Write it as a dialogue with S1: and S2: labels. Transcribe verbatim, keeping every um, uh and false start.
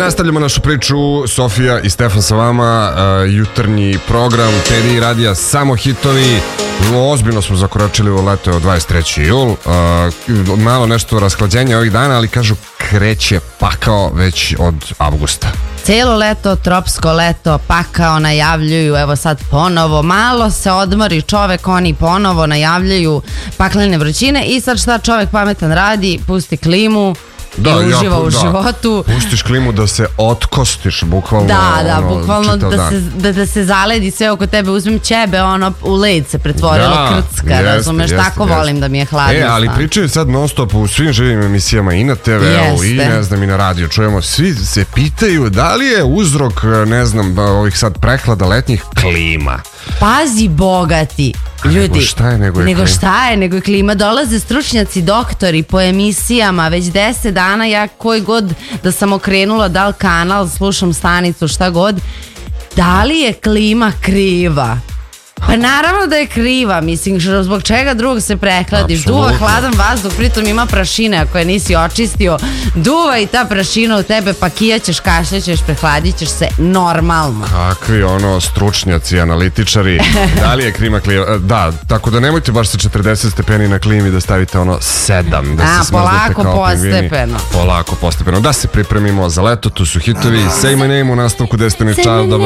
S1: nastavljamo našu priču. Sofija i Stefan sa vama, uh, jutarnji program P D radija, samo hitovi. Ozbiljno smo zakoračili u leto od dvadeset trećeg jula. Uh, malo nešto rashlađenja ovih dana, ali kažu kreće pakao već od avgusta.
S2: Cijelo leto, tropsko leto, pakao najavljuju, evo sad ponovo, malo se odmori čovek, oni ponovo najavljuju paklene vrućine i sad šta čovek pametan radi, pusti klimu, da, i uživa ja, u da. životu.
S1: Pustiš klimu da se otkostiš, bukvalno.
S2: Da, da,
S1: ono,
S2: bukvalno da se, da, da se zaledi sve oko tebe, uzmem ćebe, ono, u led se pretvorilo, da, krcka, jeste, razumeš, jeste, tako jeste. Volim da mi je hladno.
S1: E, ali
S2: stan.
S1: Pričaju sad non stop u svim živim emisijama i na te veu i ne znam i na radio, čujemo, svi se pitaju da li je uzrok, ne znam, ovih sad prehlada letnjih klima.
S2: Pazi bogati, ljudi,
S1: nego šta je nego je
S2: nego
S1: klima?
S2: šta je nego je klima, dolaze stručnjaci, doktori po emisijama, već deset dana ja koji god da sam okrenula, da li kanal, slušam stanicu, šta god, da li je klima kriva? Pa naravno da je kriva, mislim, zbog čega drugog se prehladiš. Absolutno. Duva hladan vazduh, pritom ima prašine, ako je nisi očistio, duva i ta prašina u tebe, pa kijaćeš, kašljaćeš, prehladit ćeš se normalno.
S1: Kakvi ono stručnjaci, analitičari, da li je klima klima? Da, tako da nemojte baš sa četrdeset stepeni na klimi da stavite ono sedam, da
S2: A,
S1: se smrznete kao
S2: postepeno.
S1: Polako postepeno, da se pripremimo za leto, tu su hitovi. Say My Name u nastavku deset minut čas.